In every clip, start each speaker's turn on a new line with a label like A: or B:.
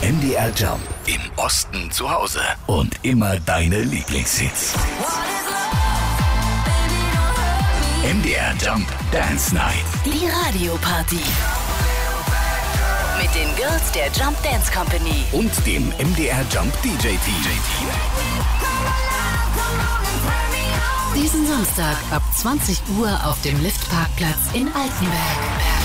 A: MDR Jump. Im Osten zu Hause. Und immer deine Lieblingshits. MDR Jump Dance Night.
B: Die Radioparty. Mit den Girls der Jump Dance Company.
A: Und dem MDR Jump DJ-Team.
B: Diesen Samstag ab 20 Uhr auf dem Liftparkplatz in Altenberg.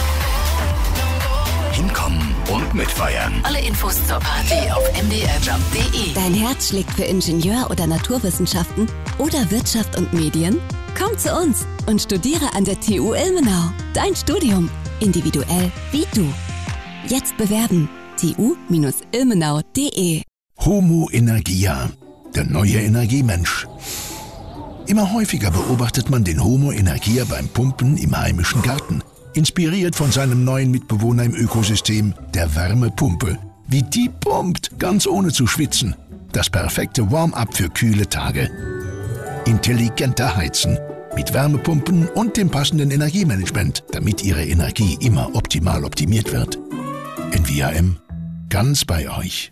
A: Hinkommen und mitfeiern.
B: Alle Infos zur Party auf mdrjump.de.
C: Dein Herz schlägt für Ingenieur- oder Naturwissenschaften oder Wirtschaft und Medien? Komm zu uns und studiere an der TU Ilmenau. Dein Studium. Individuell wie du. Jetzt bewerben. tu-ilmenau.de.
D: Homo Energia, der neue Energiemensch. Immer häufiger beobachtet man den Homo Energia beim Pumpen im heimischen Garten. Inspiriert von seinem neuen Mitbewohner im Ökosystem, der Wärmepumpe. Wie die pumpt, ganz ohne zu schwitzen. Das perfekte Warm-up für kühle Tage. Intelligenter Heizen. Mit Wärmepumpen und dem passenden Energiemanagement, damit Ihre Energie immer optimal optimiert wird. NVAM, ganz bei euch.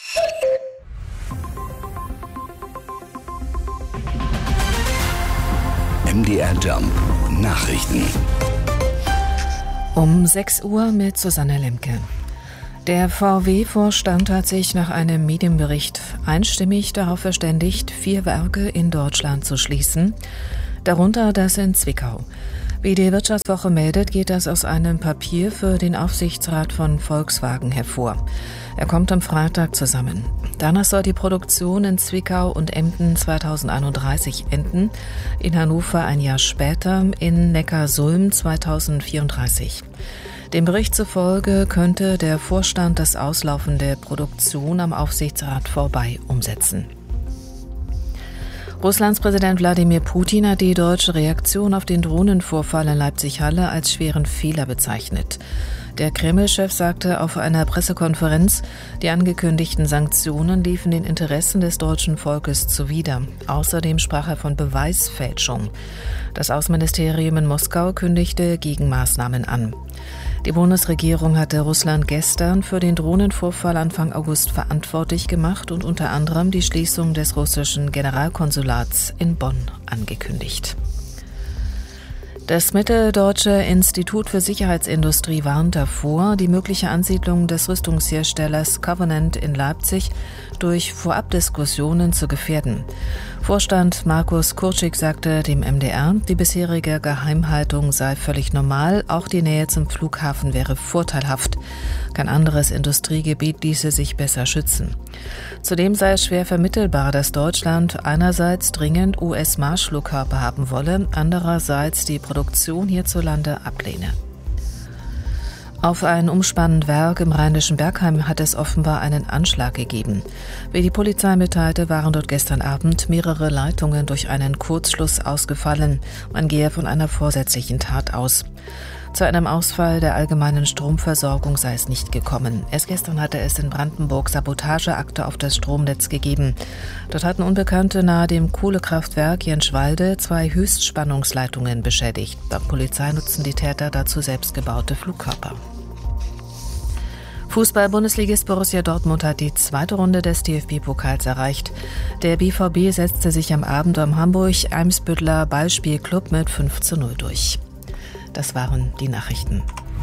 A: MDR Jump Nachrichten.
E: Um 6 Uhr mit Susanne Lemke. Der VW-Vorstand hat sich nach einem Medienbericht einstimmig darauf verständigt, 4 Werke in Deutschland zu schließen, darunter das in Zwickau. Wie die Wirtschaftswoche meldet, geht das aus einem Papier für den Aufsichtsrat von Volkswagen hervor. Er kommt am Freitag zusammen. Danach soll die Produktion in Zwickau und Emden 2031 enden, in Hannover ein Jahr später, in Neckarsulm 2034. Dem Bericht zufolge könnte der Vorstand das Auslaufen der Produktion am Aufsichtsrat vorbei umsetzen. Russlands Präsident Wladimir Putin hat die deutsche Reaktion auf den Drohnenvorfall in Leipzig-Halle als schweren Fehler bezeichnet. Der Kreml-Chef sagte auf einer Pressekonferenz, die angekündigten Sanktionen liefen den Interessen des deutschen Volkes zuwider. Außerdem sprach er von Beweisfälschung. Das Außenministerium in Moskau kündigte Gegenmaßnahmen an. Die Bundesregierung hatte Russland gestern für den Drohnenvorfall Anfang August verantwortlich gemacht und unter anderem die Schließung des russischen Generalkonsulats in Bonn angekündigt. Das Mitteldeutsche Institut für Sicherheitsindustrie warnt davor, die mögliche Ansiedlung des Rüstungsherstellers Covenant in Leipzig durch Vorabdiskussionen zu gefährden. Vorstand Markus Kurczyk sagte dem MDR, die bisherige Geheimhaltung sei völlig normal, auch die Nähe zum Flughafen wäre vorteilhaft. Kein anderes Industriegebiet ließe sich besser schützen. Zudem sei es schwer vermittelbar, dass Deutschland einerseits dringend US-Marschflugkörper haben wolle, andererseits die Produktion hierzulande ablehne. Auf ein Umspannwerk im rheinischen Bergheim hat es offenbar einen Anschlag gegeben. Wie die Polizei mitteilte, waren dort gestern Abend mehrere Leitungen durch einen Kurzschluss ausgefallen. Man gehe von einer vorsätzlichen Tat aus. Zu einem Ausfall der allgemeinen Stromversorgung sei es nicht gekommen. Erst gestern hatte es in Brandenburg Sabotageakte auf das Stromnetz gegeben. Dort hatten Unbekannte nahe dem Kohlekraftwerk Jenschwalde 2 Höchstspannungsleitungen beschädigt. Laut Polizei nutzen die Täter dazu selbstgebaute Flugkörper. Fußball-Bundesligist Borussia Dortmund hat die 2. Runde des DFB-Pokals erreicht. Der BVB setzte sich am Abend am Hamburg-Eimsbütteler Ballspielclub mit 5:0 durch. Das waren die Nachrichten.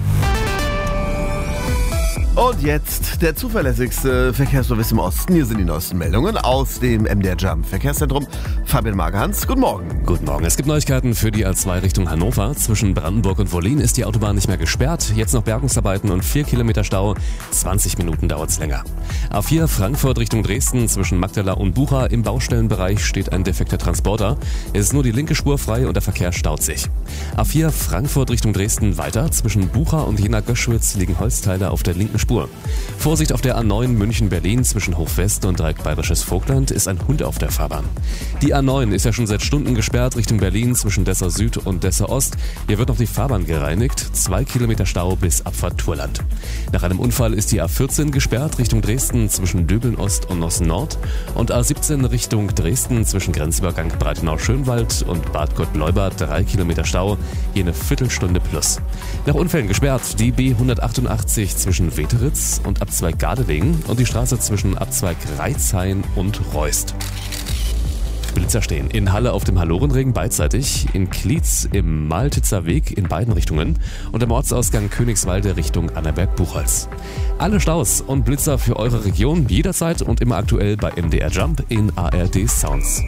F: Und jetzt der zuverlässigste Verkehrsservice im Osten. Hier sind die neuesten Meldungen aus dem MDR Jump Verkehrszentrum. Fabian Magerhans, guten Morgen.
G: Guten Morgen. Es gibt Neuigkeiten für die A2 Richtung Hannover. Zwischen Brandenburg und Wollin ist die Autobahn nicht mehr gesperrt. Jetzt noch Bergungsarbeiten und 4 Kilometer Stau. 20 Minuten dauert es länger. A4 Frankfurt Richtung Dresden. Zwischen Magdala und Bucha im Baustellenbereich steht ein defekter Transporter. Es ist nur die linke Spur frei und der Verkehr staut sich. A4 Frankfurt Richtung Dresden weiter. Zwischen Bucha und Jena-Göschwitz liegen Holzteile auf der linken Spur. Vorsicht auf der A9 München-Berlin zwischen Hochwest und Dreieck Bayerisches Vogtland ist ein Hund auf der Fahrbahn. Die A9 ist ja schon seit Stunden gesperrt Richtung Berlin zwischen Dessau Süd und Dessau Ost. Hier wird noch die Fahrbahn gereinigt. 2 Kilometer Stau bis Abfahrt Turland. Nach einem Unfall ist die A14 gesperrt Richtung Dresden zwischen Döbeln Ost und Nossen Nord und A17 Richtung Dresden zwischen Grenzübergang Breitenau-Schönwald und Bad Gott-Leubert 3 Kilometer Stau, je eine Viertelstunde plus. Nach Unfällen gesperrt die B188 zwischen Weteritz und Abzweig Gardelegen und die Straße zwischen Abzweig Reitzhain und Reust. Blitzer stehen in Halle auf dem Hallorenring beidseitig, in Klietz im Maltitzer Weg in beiden Richtungen und am Ortsausgang Königswalde Richtung Annaberg-Buchholz. Alle Staus und Blitzer für eure Region jederzeit und immer aktuell bei MDR Jump in ARD Sounds.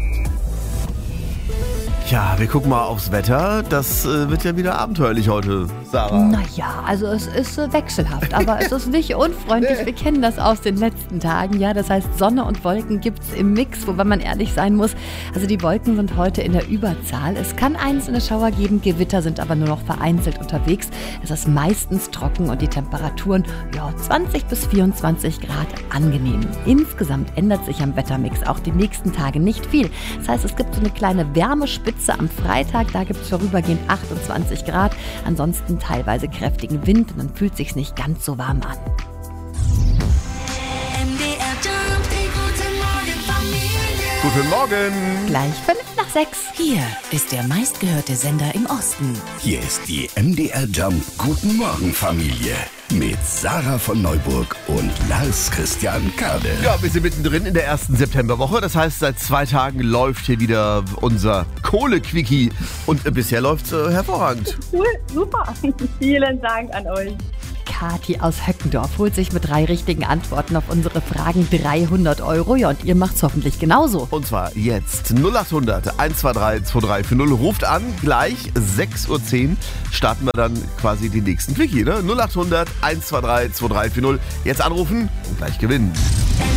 F: Ja, wir gucken mal aufs Wetter. Das wird ja wieder abenteuerlich heute, Sarah.
H: Naja, also es ist wechselhaft, aber es ist nicht unfreundlich. Wir kennen das aus den letzten Tagen. Ja, das heißt, Sonne und Wolken gibt's im Mix, wobei man ehrlich sein muss. Also die Wolken sind heute in der Überzahl. Es kann einzelne Schauer geben, Gewitter sind aber nur noch vereinzelt unterwegs. Es ist meistens trocken und die Temperaturen 20 bis 24 Grad angenehm. Insgesamt ändert sich am Wettermix auch die nächsten Tage nicht viel. Das heißt, es gibt so eine kleine Wärmespitze am Freitag, da gibt es vorübergehend 28 Grad, ansonsten teilweise kräftigen Wind und dann fühlt es sich nicht ganz so warm an.
F: Guten Morgen.
H: Gleich 5:05.
B: Hier ist der meistgehörte Sender im Osten.
A: Hier ist die MDR Jump Guten Morgen Familie mit Sarah von Neuburg und Lars Christian Kade.
F: Ja, wir sind mittendrin in der ersten Septemberwoche. Das heißt, seit 2 Tagen läuft hier wieder unser Kohle-Quickie. Und bisher läuft es hervorragend.
I: Cool, super. Vielen Dank an euch.
H: Kathi aus Höckendorf holt sich mit 3 richtigen Antworten auf unsere Fragen 300 €. Ja, und ihr macht's hoffentlich genauso.
F: Und zwar jetzt 0800 123 2340. Ruft an, gleich 6:10 Uhr starten wir dann quasi den nächsten Quickie. Ne? 0800 123 2340. Jetzt anrufen und gleich gewinnen.